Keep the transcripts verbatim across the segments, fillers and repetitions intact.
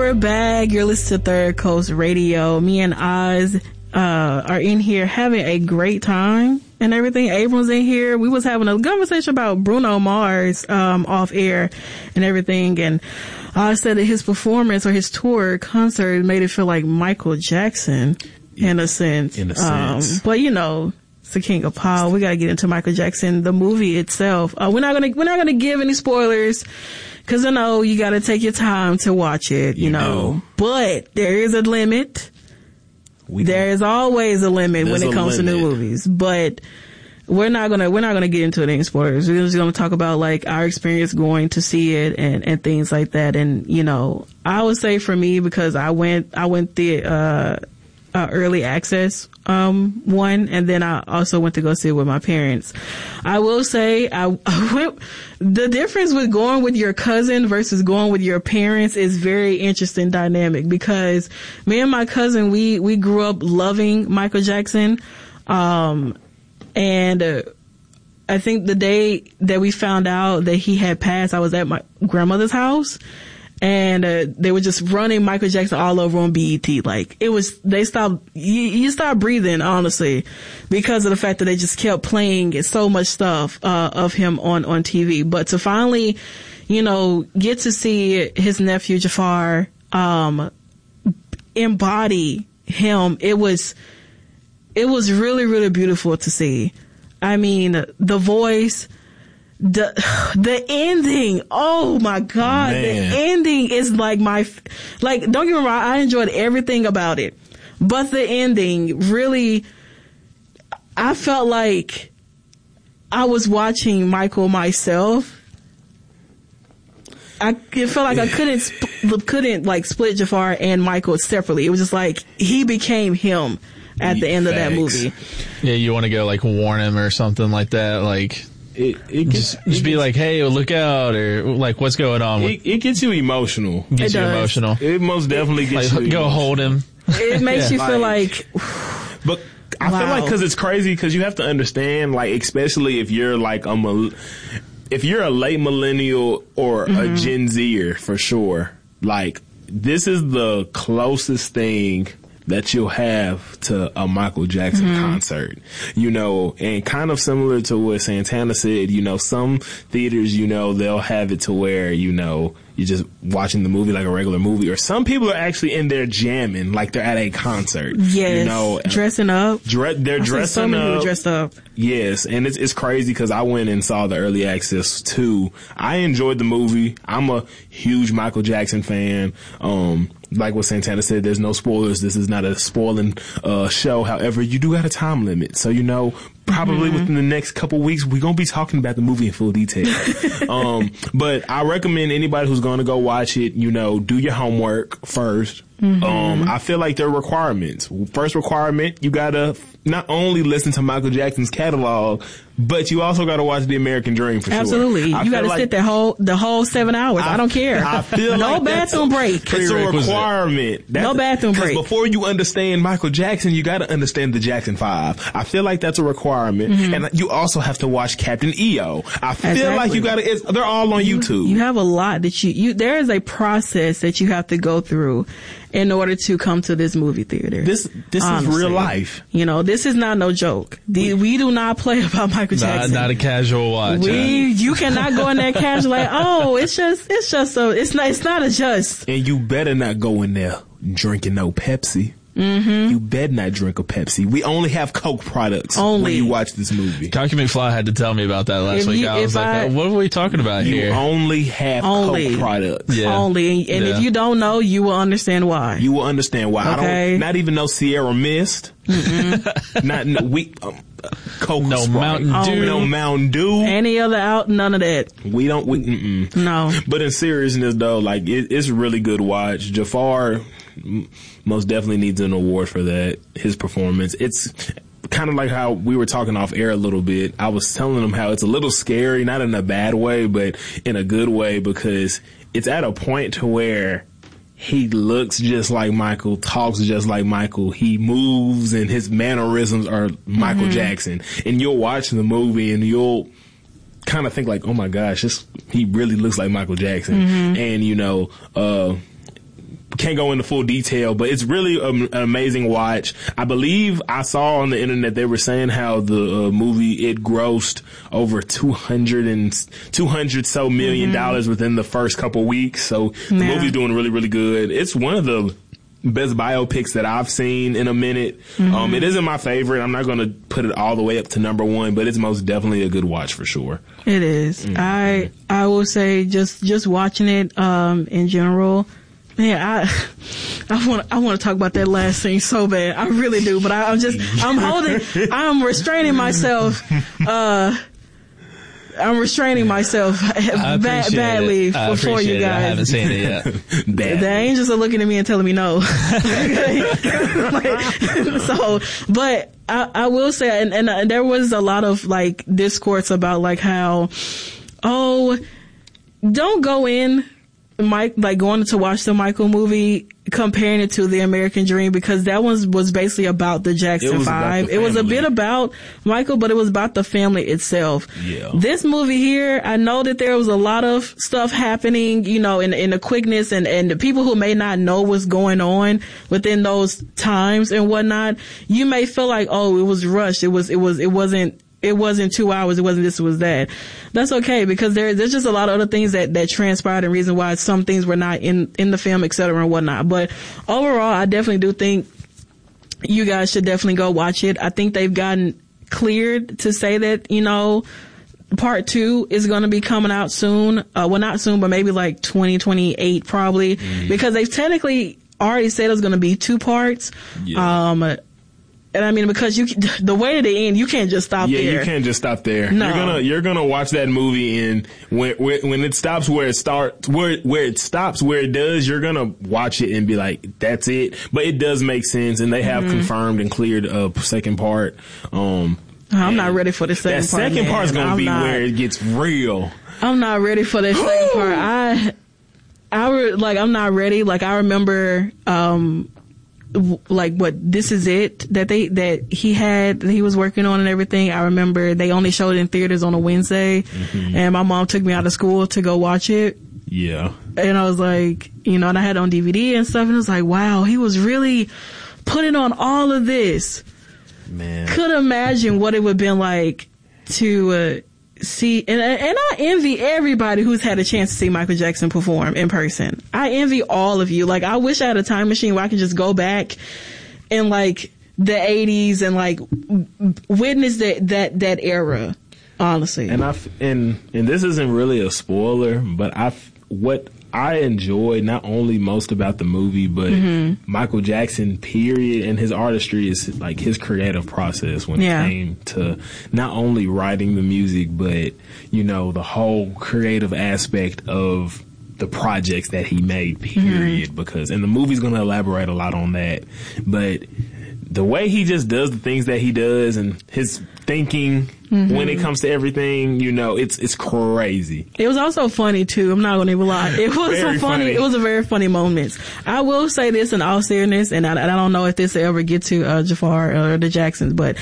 we're back. You're listening to Third Coast Radio. Me and Oz uh, are in here having a great time and everything. Abram's in here. We was having a conversation about Bruno Mars um, off air and everything. And Oz said that his performance or his tour concert made it feel like Michael Jackson in a sense. In a sense. Um, but, you know, it's the king of pop. We got to get into Michael Jackson, the movie itself. Uh, we're not going to we're not going to give any spoilers. Cause I know you gotta take your time to watch it, you, you know. know. But there is a limit. We there is always a limit when it comes to new movies. But we're not gonna, we're not gonna get into it in spoilers. We're just gonna talk about like our experience going to see it and, and things like that. And, you know, I would say for me, because I went, I went the, uh, uh early access, um, one, and then I also went to go see it with my parents. I will say I, I went, the difference with going with your cousin versus going with your parents is very interesting dynamic, because me and my cousin, we, we grew up loving Michael Jackson. Um, and, uh, I think the day that we found out that he had passed, I was at my grandmother's house. And, uh, they were just running Michael Jackson all over on B E T. Like, it was, they stopped, you, you start breathing, honestly, because of the fact that they just kept playing so much stuff, uh, of him on, on T V. But to finally, you know, get to see his nephew Jafar, um, embody him, it was, it was really, really beautiful to see. I mean, the voice, The, the ending, oh my God, Man. the ending is like my, like, don't get me wrong, I enjoyed everything about it, but the ending really, I felt like I was watching Michael myself. I, it felt like I couldn't, sp- couldn't like split Jafar and Michael separately. It was just like, he became him at the end Facts. of that movie. Yeah, you want to go like warn him or something like that, like, It, it gets, just, just it be gets, like, hey, look out, or like, what's going on? It, it gets you emotional. Gets it you does. emotional. It most definitely gets like, you. Go hold him. It makes yeah. you feel like. But I wow. feel like because it's crazy, because you have to understand, like, especially if you're like a, if you're a late millennial or mm-hmm. a Gen Zer for sure, like, this is the closest thing that you'll have to a Michael Jackson mm-hmm. concert, you know, and kind of similar to what Santana said, you know, some theaters, you know, they'll have it to where, you know, you're just watching the movie like a regular movie, or some people are actually in there jamming like they're at a concert. Yes. You know, dressing up. Dre- they're I dressing so many up. people dressed up. Yes. And it's, it's crazy because I went and saw the early access too. I enjoyed the movie. I'm a huge Michael Jackson fan. Um, like what Santana said, there's no spoilers. This is not a spoiling, uh, show. However, you do got a time limit. So, you know, probably mm-hmm. within the next couple weeks, we're going to be talking about the movie in full detail. um, but I recommend anybody who's going to go watch it, you know, do your homework first. Mm-hmm. Um, I feel like there are requirements. First requirement, you gotta not only listen to Michael Jackson's catalog, but you also gotta watch The American Dream for Absolutely. sure. Absolutely. You gotta like, sit the whole, the whole seven hours. I, I don't care. I feel no like bathroom break. It's a requirement. That's, no bathroom break. Because before you understand Michael Jackson, you gotta understand the Jackson Five. I feel like that's a requirement. Mm-hmm. And you also have to watch Captain E O. I feel exactly. like you gotta, it's, they're all on you, YouTube. You have a lot that you, you, there is a process that you have to go through in order to come to this movie theater. This, this honestly. is real life. You know, this is not no joke. The, we do not play about Michael Jackson. Not, not a casual watch. We, huh? you cannot go in there casual like, oh, it's just, it's just so, it's not, it's not a just. And you better not go in there drinking no Pepsi. Mm-hmm. You better not drink a Pepsi. We only have Coke products only. when you watch this movie. Cocky McFly had to tell me about that last if week. You, I was like, I, what are we talking about you here? You only have only. Coke products. Yeah. Only. And yeah. if you don't know, you will understand why. You will understand why. Okay. I don't, not even know Sierra Mist. Mm-mm. not, no, we, um, Coke no Sprite. Mountain Dew. No Mountain Dew. Any other out, none of that. We don't, we, mm-mm. No. But in seriousness though, like, it, it's a really good watch. Jafar most definitely needs an award for that. His performance. It's kind of like how we were talking off air a little bit. I was telling him how it's a little scary, not in a bad way, but in a good way, because it's at a point to where he looks just like Michael, talks just like Michael. He moves and his mannerisms are Michael mm-hmm. Jackson. And you'll watch the movie and you'll kind of think like, oh my gosh, this, he really looks like Michael Jackson. Mm-hmm. And, you know, uh, can't go into full detail, but it's really an amazing watch. I believe I saw on the internet they were saying how the uh, movie, it grossed over two hundred and two hundred so million dollars mm-hmm. within the first couple weeks. So the yeah. movie's doing really, really good. It's one of the best biopics that I've seen in a minute. Mm-hmm. Um, it isn't my favorite. I'm not going to put it all the way up to number one, but it's most definitely a good watch for sure. It is. Mm-hmm. I I will say just just watching it um, in general. Man, I I want I want to talk about that last scene so bad. I really do, but I, I'm just I'm holding. I'm restraining myself. Uh, I'm restraining myself ba- badly it. before you guys. It. I haven't seen it yet. The angels are looking at me and telling me no. like, so, but I, I will say, and, and uh, there was a lot of like discourse about like how, oh, don't go in, Mike, like going to watch the Michael movie, comparing it to The American Dream, because that one was basically about the Jackson Five. It was a bit about Michael, but it was about the family itself. Yeah. This movie here, I know that there was a lot of stuff happening, you know, in, in the quickness, and, and the people who may not know what's going on within those times and whatnot, you may feel like, oh, it was rushed. It was, it was, it wasn't, It wasn't two hours. It wasn't this. It was that. That's okay, because there, there's just a lot of other things that, that transpired and reason why some things were not in, in the film, et cetera, and whatnot. But overall, I definitely do think you guys should definitely go watch it. I think they've gotten cleared to say that, you know, part two is going to be coming out soon. Uh, well, not soon, but maybe like twenty twenty-eight probably, mm-hmm. because they've technically already said it's going to be two parts. Yeah. Um, And I mean, because you, the way to the end, you can't just stop yeah, there. Yeah, you can't just stop there. No. You're gonna, you're gonna watch that movie, and when, when it stops where it starts, where, where it stops where it does, you're gonna watch it and be like, that's it. But it does make sense, and they have mm-hmm. confirmed and cleared a second part. Um, I'm not ready for the second that part. That second man. part's gonna I'm be not, where it gets real. I'm not ready for that second part. I, I re, like, I'm not ready. Like, I remember, um, like what this is it that they that he had that he was working on and everything. I remember they only showed it in theaters on a Wednesday, mm-hmm. and my mom took me out of school to go watch it. Yeah, and I was like, you know, and I had it on D V D and stuff, and I was like, wow, he was really putting on all of this. Man, could imagine what it would have been like to uh, see, and and I envy everybody who's had a chance to see Michael Jackson perform in person. I envy all of you. Like, I wish I had a time machine where I could just go back in like the eighties and like witness that that that era. Honestly, and I and and this isn't really a spoiler, but I what I enjoy not only most about the movie, but mm-hmm. Michael Jackson, period, and his artistry is like his creative process when yeah. it came to not only writing the music, but, you know, the whole creative aspect of the projects that he made, period. Mm-hmm. Because, and the movie's going to elaborate a lot on that, but the way he just does the things that he does and his thinking mm-hmm. when it comes to everything, you know, it's it's crazy. It was also funny too. I'm not gonna even lie. It was so funny. funny. It was a very funny moment. I will say this in all seriousness, and I, I don't know if this will ever get to uh, Jafar or the Jacksons, but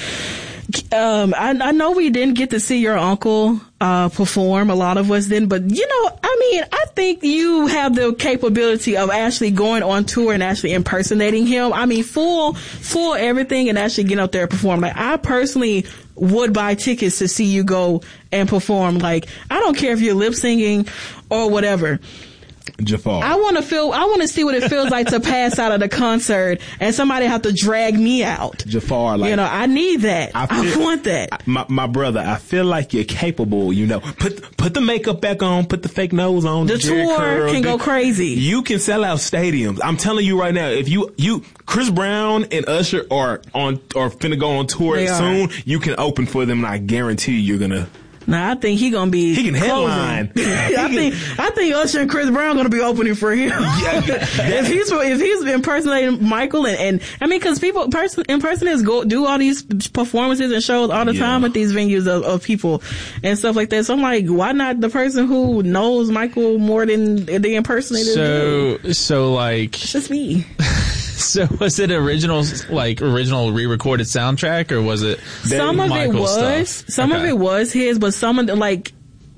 um, I, I know we didn't get to see your uncle uh, perform. A lot of us didn't, but you know, I mean, I think you have the capability of actually going on tour and actually impersonating him. I mean, full, full everything, and actually getting up there and perform. Like, I personally would buy tickets to see you go and perform. Like, I don't care if you're lip singing or whatever. Jafar. I want to feel, I want to see what it feels like to pass out of the concert and somebody have to drag me out. Jafar, like, you know, I need that. I, feel, I want that. My, my brother, I feel like you're capable, you know. Put, put the makeup back on, put the fake nose on. The, the tour curl, can the, go crazy. You can sell out stadiums. I'm telling you right now, if you, you, Chris Brown and Usher are on, are finna go on tour they soon, are. You can open for them, and I guarantee you you're gonna. Nah, I think he gonna be. He can headline. I think I think Usher and Chris Brown gonna be opening for him. Yeah, if he's if he's impersonating Michael and, and I mean, because people person impersonators go do all these performances and shows all the yeah. time at these venues of, of people and stuff like that. So I'm like, why not the person who knows Michael more than the impersonator? So do? so like it's just me. So was it original, like original re-recorded soundtrack, or was it some of Michael it was stuff? some okay. of it was his, but some of the, like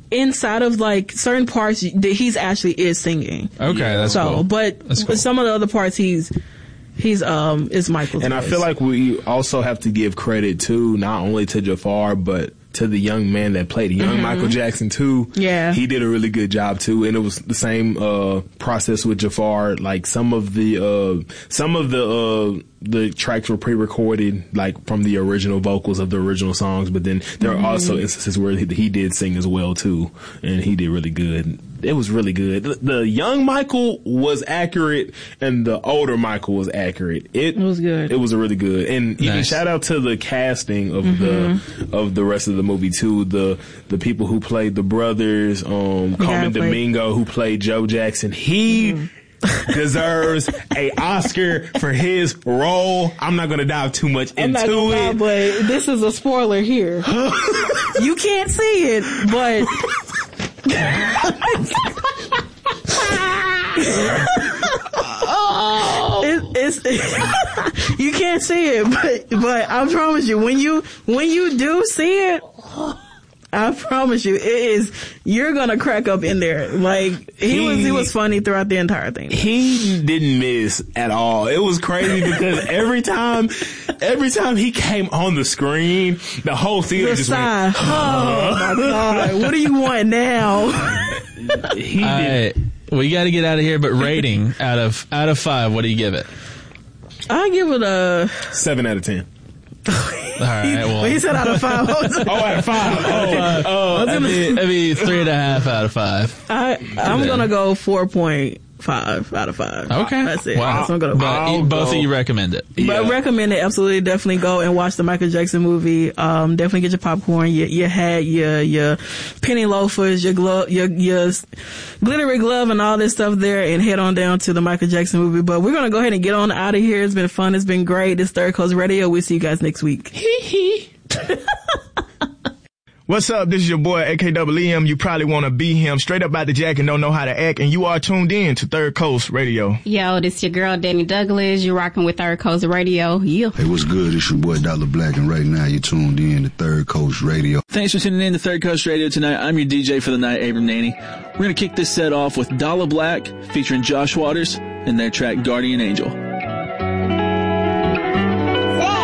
inside of like certain parts that he's actually is singing. Okay, that's so, cool. but That's cool. some of the other parts he's he's um is Michael's And voice. I feel like we also have to give credit too, not only to Jafar, but to the young man that played young Mm-hmm. Michael Jackson too. Yeah. He did a really good job too. And it was the same, uh, process with Jafar. Like some of the, uh, some of the, uh, the tracks were pre-recorded, like from the original vocals of the original songs, but then there Mm-hmm. are also instances where he, he did sing as well too. And he did really good. It was really good. The, the young Michael was accurate and the older Michael was accurate. It, It was good. It was really good. And even Nice. shout out to the casting of Mm-hmm. the of the rest of the movie too. The the people who played the brothers, um, guy Coleman who played- Domingo, who played Joe Jackson. He Mm-hmm. deserves a Oscar for his role. I'm not gonna dive too much I'm not into gonna lie, it. but this is a spoiler here. You can't see it, but it, it's you can't see it, but but I promise you, when you when you do see it, I promise you, it is you're gonna crack up in there. Like he, He- was, he was funny throughout the entire thing. He didn't miss at all. It was crazy because every time, every time he came on the screen, the whole theater The just sigh. went. Oh my god! What do you want now? He All did. right, we got to get out of here. But rating out of out of five, what do you give it? I give it a. Seven out of ten. All right, well, When he said out of five, I was, Oh, out of five. Oh, oh. that'd be, that'd be three and a half out of five. I I'm gonna go four point five out of five. Okay, that's it. Wow. That's what I'm gonna. But But, you- both go- of you recommend it. Yeah. recommend it. Absolutely, definitely go and watch the Michael Jackson movie. Um, definitely get your popcorn, your your hat, your your penny loafers, your glove, your your glittery glove, and all this stuff there, and head on down to the Michael Jackson movie. But we're gonna go ahead and get on out of here. It's been fun. It's been great. This Third Coast Radio. We'll see you guys next week. What's up? This is your boy A K E E M. You probably want to be him. Straight up out the jack and don't know how to act. And you are tuned in to Third Coast Radio. Yo, this your girl, Danny Douglas. You're rocking with Third Coast Radio. Yeah. Hey, what's good? It's your boy Dollar Black, and right now you're tuned in to Third Coast Radio. Thanks for tuning in to Third Coast Radio tonight. I'm your D J for the night, Abram Naney. We're going to kick this set off with Dollar Black featuring Josh Waters and their track Guardian Angel.